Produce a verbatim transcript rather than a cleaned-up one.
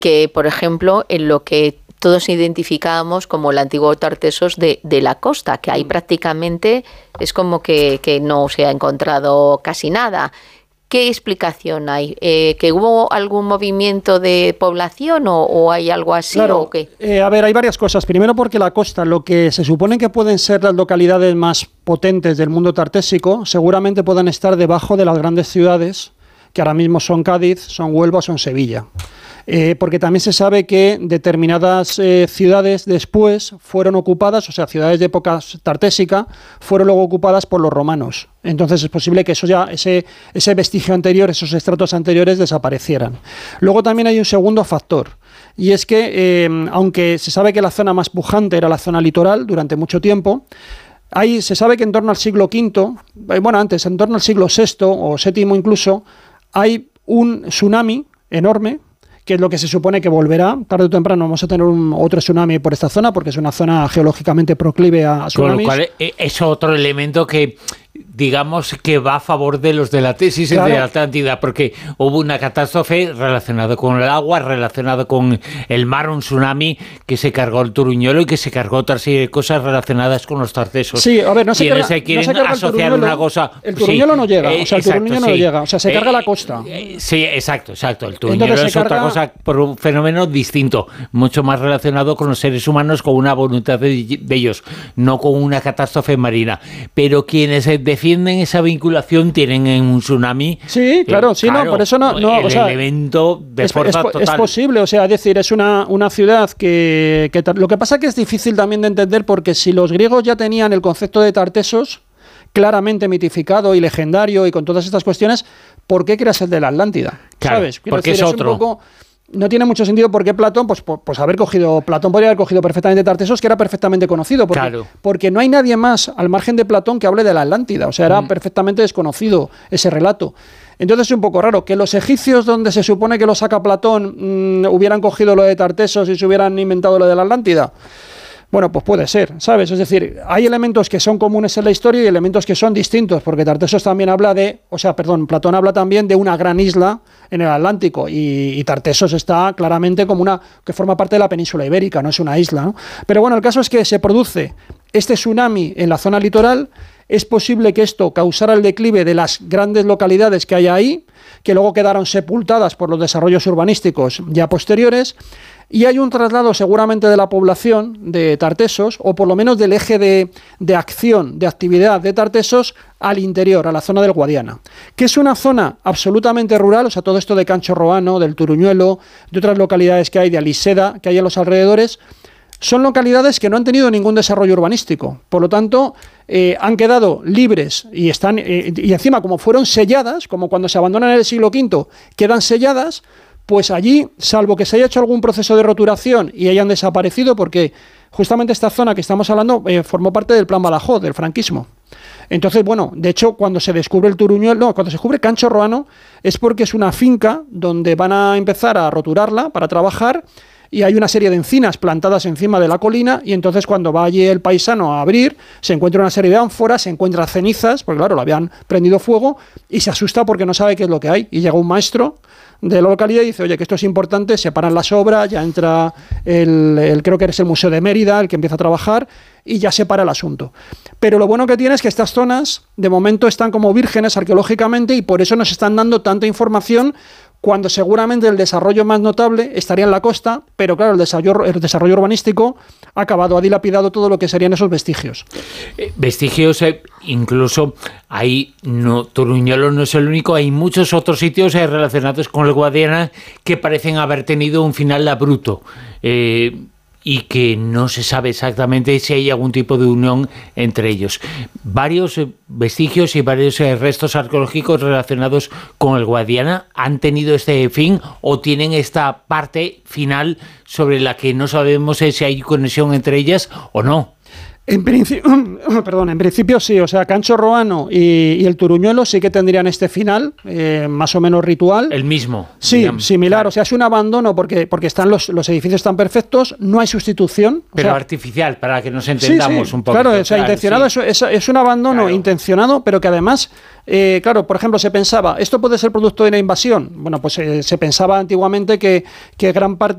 que, por ejemplo, en lo que todos identificábamos como el antiguo Tartesos de, de la costa, que ahí prácticamente es como que, que no se ha encontrado casi nada. ¿Qué explicación hay? Eh, ¿Que hubo algún movimiento de población o, o hay algo así? Claro, ¿o qué? Eh, a ver, hay varias cosas. Primero porque la costa, lo que se supone que pueden ser las localidades más potentes del mundo tartésico, seguramente puedan estar debajo de las grandes ciudades, que ahora mismo son Cádiz, son Huelva, son Sevilla. Eh, porque también se sabe que determinadas eh, ciudades después fueron ocupadas, o sea, ciudades de época tartésica, fueron luego ocupadas por los romanos. Entonces es posible que eso ya, ese, ese vestigio anterior, esos estratos anteriores desaparecieran. Luego también hay un segundo factor, y es que, eh, aunque se sabe que la zona más pujante era la zona litoral durante mucho tiempo, ahí se sabe que en torno al siglo quinto, eh, bueno, antes, en torno al siglo sexto o séptimo incluso, hay un tsunami enorme, que es lo que se supone que volverá. Tarde o temprano vamos a tener un, otro tsunami por esta zona, porque es una zona geológicamente proclive a tsunamis. Con lo cual es otro elemento que, digamos, que va a favor de los de la tesis claro. de la Atlántida, porque hubo una catástrofe relacionada con el agua, relacionada con el mar, un tsunami que se cargó el Turuñuelo y que se cargó otra serie de cosas relacionadas con los tartesos. Sí, a ver, no se carga, se quieren no se carga asociar una cosa. El Turuñuelo sí, no llega, o sea, el Turuñuelo exacto, no sí. llega, o sea, se eh, carga la costa. Eh, sí, exacto, exacto. El Turuñuelo es carga... otra cosa por un fenómeno distinto, mucho más relacionado con los seres humanos, con una voluntad de, de ellos, no con una catástrofe marina. Pero quienes defienden esa vinculación tienen en un tsunami. Sí, claro, eh, sí, claro, no, por eso no. no el o sea, elemento de es, fuerza es, total. Es posible, o sea, es decir, es una, una ciudad que, que. Lo que pasa que es difícil también de entender, porque si los griegos ya tenían el concepto de Tartesos claramente mitificado y legendario y con todas estas cuestiones, ¿por qué creas el de la Atlántida? Claro, ¿sabes? Quiero porque decir, es es otro. Un poco, no tiene mucho sentido porque Platón, pues, pues haber cogido, Platón podría haber cogido perfectamente Tartesos, que era perfectamente conocido, porque, claro. porque no hay nadie más al margen de Platón que hable de la Atlántida, o sea, era mm. perfectamente desconocido ese relato. Entonces es un poco raro que los egipcios, donde se supone que lo saca Platón, mmm, hubieran cogido lo de Tartesos y se hubieran inventado lo de la Atlántida. Bueno, pues puede ser, ¿sabes? Es decir, hay elementos que son comunes en la historia y elementos que son distintos, porque Tartesos también habla de, o sea, perdón, Platón habla también de una gran isla en el Atlántico y, y Tartesos está claramente como una, que forma parte de la península ibérica, no es una isla, ¿no? Pero bueno, el caso es que se produce este tsunami en la zona litoral. Es posible que esto causara el declive de las grandes localidades que hay ahí, que luego quedaron sepultadas por los desarrollos urbanísticos ya posteriores, y hay un traslado seguramente de la población de Tartesos, o por lo menos del eje de, de acción, de actividad de Tartesos, al interior, a la zona del Guadiana, que es una zona absolutamente rural, o sea, todo esto de Cancho Roano, del Turuñuelo, de otras localidades que hay, de Aliseda, que hay en los alrededores, son localidades que no han tenido ningún desarrollo urbanístico. Por lo tanto, eh, han quedado libres y están eh, y encima, como fueron selladas, como cuando se abandonan en el siglo quinto, quedan selladas, pues allí, salvo que se haya hecho algún proceso de roturación y hayan desaparecido, porque justamente esta zona que estamos hablando eh, formó parte del Plan Badajoz, del franquismo. Entonces, bueno, de hecho, cuando se descubre el Turuñuelo, no, cuando se descubre Cancho Roano, es porque es una finca donde van a empezar a roturarla para trabajar, y hay una serie de encinas plantadas encima de la colina, y entonces cuando va allí el paisano a abrir, se encuentra una serie de ánforas, se encuentra cenizas, porque claro, lo habían prendido fuego, y se asusta porque no sabe qué es lo que hay. Y llega un maestro de la localidad y dice, oye, que esto es importante, se paran las obras, ya entra el, el creo que es el Museo de Mérida, el que empieza a trabajar, y ya se para el asunto. Pero lo bueno que tiene es que estas zonas, de momento, están como vírgenes arqueológicamente, y por eso nos están dando tanta información, cuando seguramente el desarrollo más notable estaría en la costa, pero claro, el desarrollo, el desarrollo urbanístico ha acabado, ha dilapidado todo lo que serían esos vestigios. Eh, vestigios, eh, incluso hay, no, Turuñuelo no es el único, hay muchos otros sitios eh, relacionados con el Guadiana que parecen haber tenido un final abrupto. Eh, y que no se sabe exactamente si hay algún tipo de unión entre ellos. Varios eh, vestigios y varios eh, restos arqueológicos relacionados con el Guadiana han tenido este fin o tienen esta parte final sobre la que no sabemos eh, si hay conexión entre ellas o no. En principio, perdón, en principio sí, o sea, Cancho Roano y, y el Turuñuelo sí que tendrían este final, eh, más o menos ritual. El mismo. Sí, digamos, similar, claro. O sea, es un abandono porque, porque están los, los edificios tan perfectos, no hay sustitución. Pero o sea, artificial, para que nos entendamos sí, sí, un poco. Claro, o sea, claro, intencionado, sí. es, es, es un abandono claro. intencionado, pero que además, eh, claro, por ejemplo, se pensaba, ¿esto puede ser producto de una invasión? Bueno, pues eh, se pensaba antiguamente que, que gran parte